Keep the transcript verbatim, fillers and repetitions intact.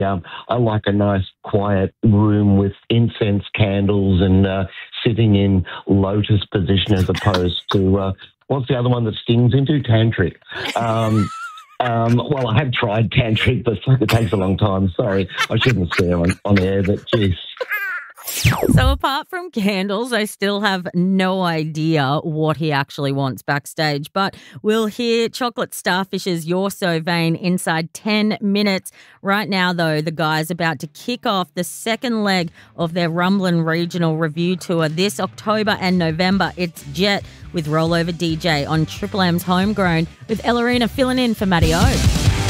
Um, I like a nice quiet room with incense candles and uh, sitting in lotus position as opposed to, uh, what's the other one that stings into? Tantric. Um, um, well, I have tried tantric, but it takes a long time. Sorry, I shouldn't swear on, on air, but geez. So apart from candles, I still have no idea what he actually wants backstage. But we'll hear Chocolate Starfish's You're So Vain inside ten minutes. Right now, though, the guy's about to kick off the second leg of their Rumblin' Regional Review Tour this October and November. It's Jet with Rollover D J on Triple M's Homegrown with Ellerina filling in for Matty O.